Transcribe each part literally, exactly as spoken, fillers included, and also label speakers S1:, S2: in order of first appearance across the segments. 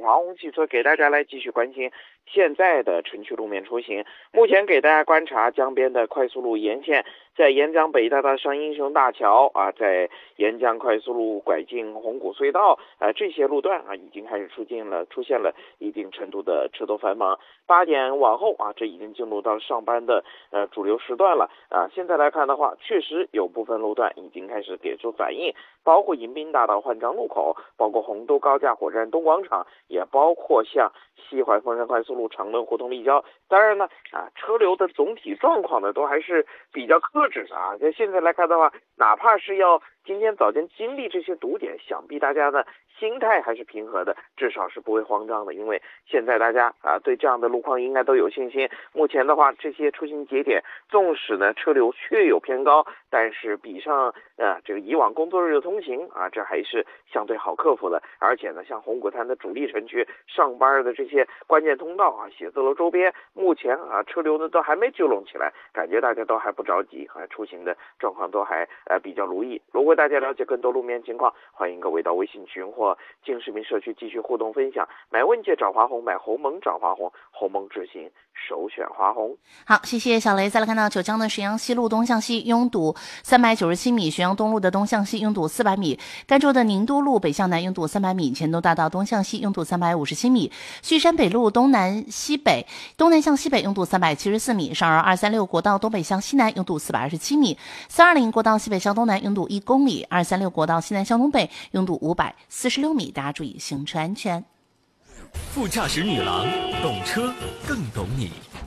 S1: 华虹汽车给大家来继续关心现在的城区路面出行。目前给大家观察江边的快速路沿线，在沿江北大道上英雄大桥啊，在沿江快速路拐进红谷隧道啊，这些路段啊已经开始出现了出现了一定程度的车多繁忙。八点往后啊，这已经进入到上班的呃主流时段了啊。现在来看的话，确实有部分路段已经开始给出反应，包括迎宾大道换张路口，包括洪都高架火车站东广场，也包括像西环凤山快速路长乐胡同立交。当然呢啊，车流的总体状况呢都还是比较克制的啊。现在来看的话，哪怕是要今天早间经历这些堵点，想必大家呢心态还是平和的，至少是不会慌张的，因为现在大家啊对这样的路况应该都有信心。目前的话，这些出行节点纵使呢车流确有偏高，但是比上啊这个以往工作日的通行啊，这还是相对好克服的。而且呢，像红谷滩的主力城区上班的这些关键通道啊，写字楼周边，目前啊车流呢都还没聚拢起来，感觉大家都还不着急啊，出行的状况都还呃比较如意。如果大家了解更多路面情况，欢迎各位到微信群或进市民社区继续互动分享。买问界找华虹，买鸿蒙找华虹，鸿蒙智行首选华虹。
S2: 好，谢谢小雷。再来看到九江的沈阳西路东向西拥堵三百九十七米，沈阳东路的东向西拥堵四百米，甘州的宁都路北向南拥堵三百米，黔东大道东向西拥堵三百五十七米，旭山北路东南西北东南向西北拥堵三百七十四米，上饶二三六国道东北向西南拥堵四百二十七米，三二零国道西北向东南拥堵一公里，二三六国道西南向东北拥堵五百四十六米，大家注意行车安全。
S3: 副驾驶女郎，懂车更懂你。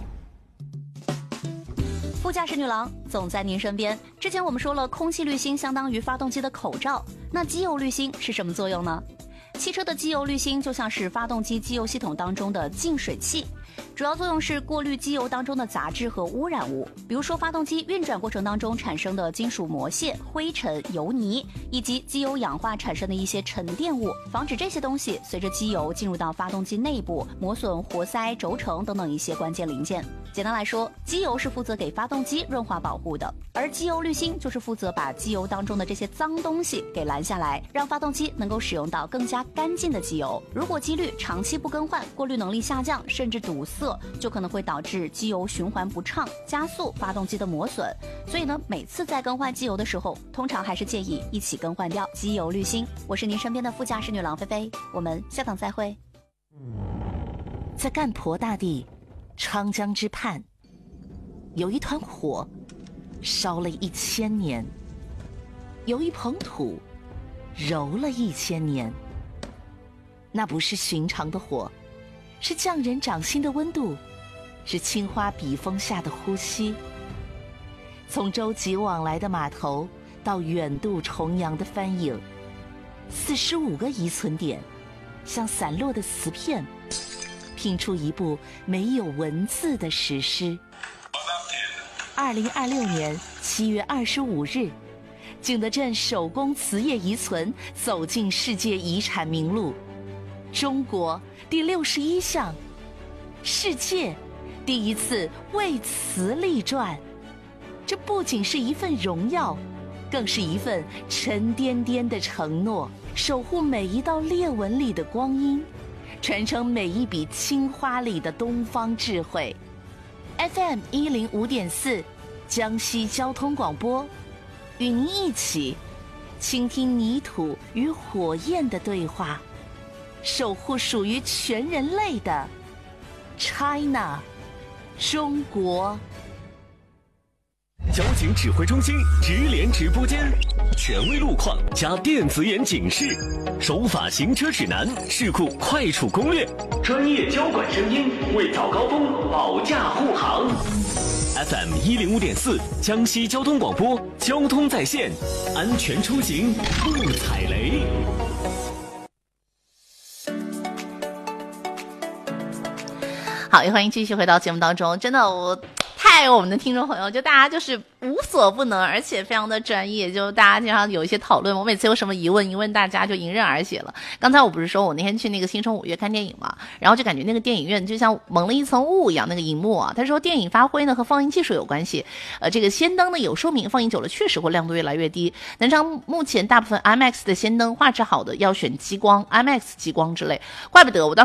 S2: 副驾驶女郎总在您身边。之前我们说了，空气滤芯相当于发动机的口罩，那机油滤芯是什么作用呢？汽车的机油滤芯就像是发动机机油系统当中的净水器，主要作用是过滤机油当中的杂质和污染物，比如说发动机运转过程当中产生的金属膜屑、灰尘、油泥，以及机油氧化产生的一些沉淀物，防止这些东西随着机油进入到发动机内部，磨损活塞、轴承等等一些关键零件。简单来说，机油是负责给发动机润滑保护的，而机油滤芯就是负责把机油当中的这些脏东西给拦下来，让发动机能够使用到更加干净的机油。如果机滤长期不更换，过滤能力下降，甚至堵塞，就可能会导致机油循环不畅，加速发动机的磨损。所以呢，每次在更换机油的时候，通常还是建议一起更换掉机油滤芯。我是您身边的副驾驶女郎菲菲，我们下档再会。在干婆大地昌江之畔，有一团火烧了一千年，有一捧土揉了一千年。那不是寻常的火，是匠人掌心的温度，是青花笔锋下的呼吸。从洲际往来的码头到远渡重洋的帆影，四十五个遗存点像散落的瓷片，拼出一部没有文字的史诗。二零二六年七月二十五日，景德镇手工瓷业遗存走进世界遗产名录，中国第六十一项，世界第一次为瓷立传。这不仅是一份荣耀，更是一份沉甸甸的承诺，守护每一道裂纹里的光阴，传承每一笔青花里的东方智慧。 F M 一零五点四江西交通广播，与您一起倾听泥土与火焰的对话，守护属于全人类的 China 中国。
S3: 交警指挥中心直连直播间，权威路况加电子眼警示，守法行车指南，事故快处攻略，专业交管声音为早高峰保驾护航。F M 一零五点四江西交通广播，交通在线，安全出行不踩雷。
S2: 好，也欢迎继续回到节目当中。真的，我太爱我们的听众朋友，就大家就是无所不能，而且非常的专业，就大家经常有一些讨论，我每次有什么疑问一问大家就迎刃而解了。刚才我不是说我那天去那个新春五月看电影嘛，然后就感觉那个电影院就像蒙了一层雾一样，那个荧幕啊，他说电影发挥呢和放映技术有关系，呃，这个氙灯呢有寿命，放映久了确实会亮度越来越低。南昌目前大部分 I M A X 的氙灯画质好的要选激光 I M A X 激光之类，怪不得我当